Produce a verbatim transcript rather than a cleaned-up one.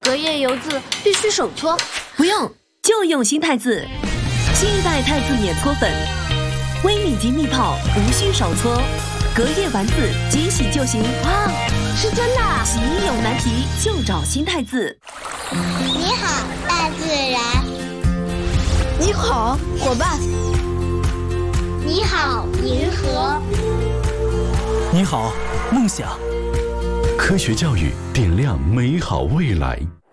隔夜油渍必须手搓。 不用，就用新太字。新一代太字碾搓粉，微米级蜜泡，无需手搓，隔夜丸子即洗就行。 哇，是真的啊！ 洗衣有难题就找新太字。 你好，大自然。 你好，伙伴。 你好，银河。 你好，梦想。 科学教育点亮美好未来。